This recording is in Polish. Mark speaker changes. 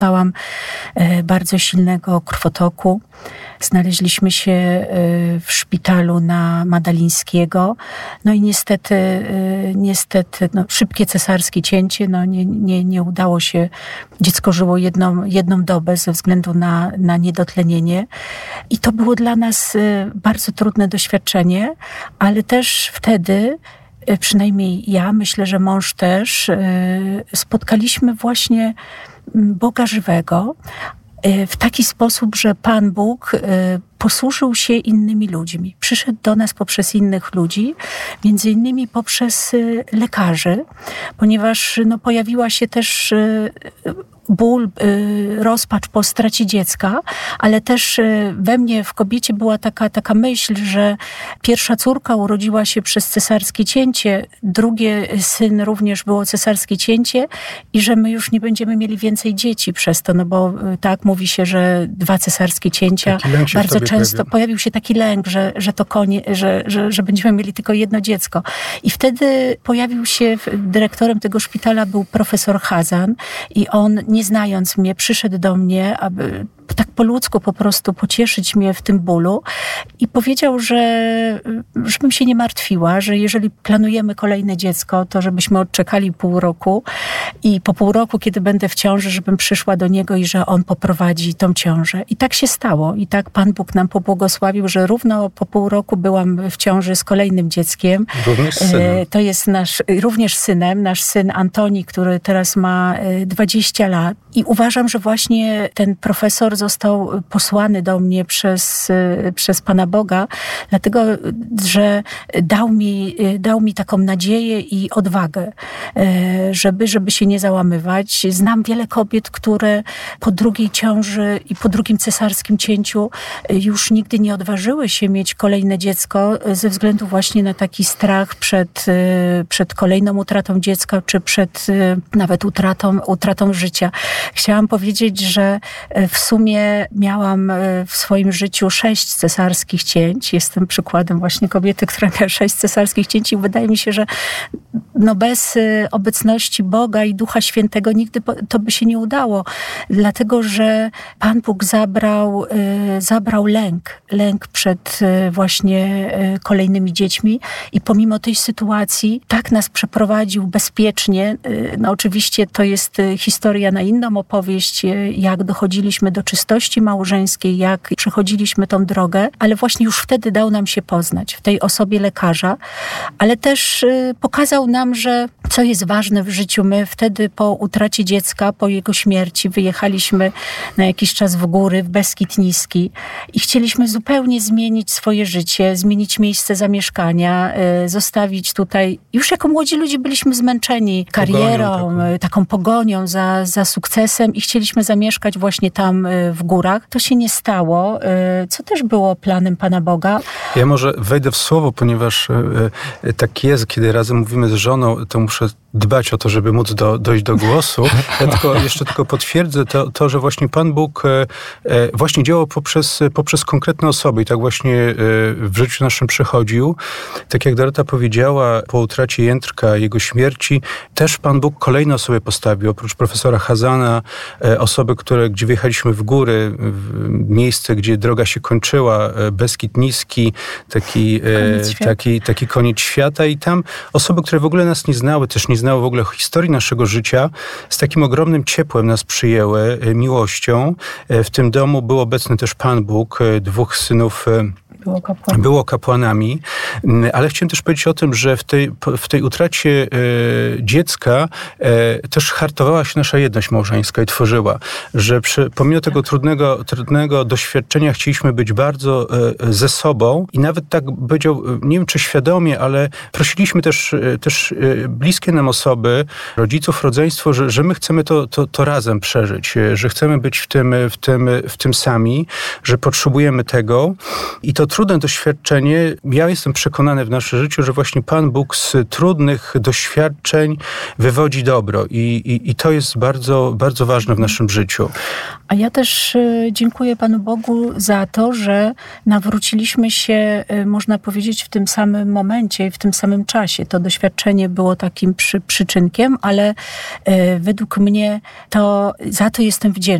Speaker 1: Miałam bardzo silnego krwotoku. Znaleźliśmy się w szpitalu na Madalińskiego. No i niestety szybkie cesarskie cięcie. Nie udało się. Dziecko żyło jedną dobę ze względu na niedotlenienie. I to było dla nas bardzo trudne doświadczenie, ale też wtedy, przynajmniej ja, myślę, że mąż też, spotkaliśmy właśnie Boga żywego w taki sposób, że Pan Bóg posłużył się innymi ludźmi. Przyszedł do nas poprzez innych ludzi, między innymi poprzez lekarzy, ponieważ pojawiła się też ból, rozpacz po stracie dziecka, ale też we mnie, w kobiecie była taka myśl, że pierwsza córka urodziła się przez cesarskie cięcie, drugie syn również było cesarskie cięcie i że my już nie będziemy mieli więcej dzieci przez to, bo tak mówi się, że 2 cesarskie cięcia. Bardzo często pojawił się taki lęk, że to koniec, że będziemy mieli tylko jedno dziecko. I wtedy pojawił się, dyrektorem tego szpitala był profesor Hazan i on, nie znając mnie, przyszedł do mnie, aby tak po ludzku po prostu pocieszyć mnie w tym bólu i powiedział, żebym się nie martwiła, że jeżeli planujemy kolejne dziecko, to żebyśmy odczekali pół roku i po pół roku, kiedy będę w ciąży, żebym przyszła do niego i że on poprowadzi tą ciążę. I tak się stało. I tak Pan Bóg nam pobłogosławił, że równo po pół roku byłam w ciąży z kolejnym dzieckiem.
Speaker 2: Również synem.
Speaker 1: To jest również synem, nasz syn Antoni, który teraz ma 20 lat. I uważam, że właśnie ten profesor został posłany do mnie przez Pana Boga, dlatego, że dał mi taką nadzieję i odwagę, żeby się nie załamywać. Znam wiele kobiet, które po drugiej ciąży i po drugim cesarskim cięciu już nigdy nie odważyły się mieć kolejne dziecko ze względu właśnie na taki strach przed kolejną utratą dziecka, czy przed nawet utratą życia. Chciałam powiedzieć, że w sumie miałam w swoim życiu 6 cesarskich cięć. Jestem przykładem właśnie kobiety, która miała 6 cesarskich cięć i wydaje mi się, że bez obecności Boga i Ducha Świętego nigdy to by się nie udało. Dlatego, że Pan Bóg zabrał lęk przed właśnie kolejnymi dziećmi i pomimo tej sytuacji tak nas przeprowadził bezpiecznie. Oczywiście to jest historia na inną opowieść, jak dochodziliśmy do czystości małżeńskiej, jak przechodziliśmy tą drogę, ale właśnie już wtedy dał nam się poznać w tej osobie lekarza, ale też pokazał nam, że co jest ważne w życiu. My wtedy po utracie dziecka, po jego śmierci wyjechaliśmy na jakiś czas w góry, w Beskid Niski i chcieliśmy zupełnie zmienić swoje życie, zmienić miejsce zamieszkania, zostawić tutaj. Już jako młodzi ludzie byliśmy zmęczeni karierą, taką pogonią za sukcesem i chcieliśmy zamieszkać właśnie tam w górach. To się nie stało, co też było planem Pana Boga.
Speaker 2: Ja może wejdę w słowo, ponieważ tak jest, kiedy razem mówimy z żoną, to muszę dbać o to, żeby móc dojść do głosu. Ja jeszcze potwierdzę to, że właśnie Pan Bóg właśnie działał poprzez konkretne osoby i tak właśnie w życiu naszym przychodził. Tak jak Dorota powiedziała, po utracie Jędrka, jego śmierci, też Pan Bóg kolejne osoby postawił. Oprócz profesora Hazana, osoby, gdzie wyjechaliśmy w góry, w miejsce, gdzie droga się kończyła, Beskid Niski, taki koniec świata i tam osoby, które w ogóle nas nie znały, też nie znały w ogóle historii naszego życia, z takim ogromnym ciepłem nas przyjęły, miłością. W tym domu był obecny też Pan Bóg, 2 synów było kapłanami, ale chciałem też powiedzieć o tym, że w tej utracie dziecka też hartowała się nasza jedność małżeńska i tworzyła, że pomimo tego trudnego doświadczenia chcieliśmy być bardzo ze sobą i nawet tak powiedział, nie wiem czy świadomie, ale prosiliśmy też bliskie nam osoby, rodziców, rodzeństwo, że my chcemy to razem przeżyć, że chcemy być w tym sami, że potrzebujemy tego i to trudne doświadczenie. Ja jestem przekonany w naszym życiu, że właśnie Pan Bóg z trudnych doświadczeń wywodzi dobro i to jest bardzo, bardzo ważne w naszym życiu.
Speaker 1: A ja też dziękuję Panu Bogu za to, że nawróciliśmy się, można powiedzieć, w tym samym momencie i w tym samym czasie. To doświadczenie było takim przyczynkiem, ale według mnie za to jestem wdzięczna.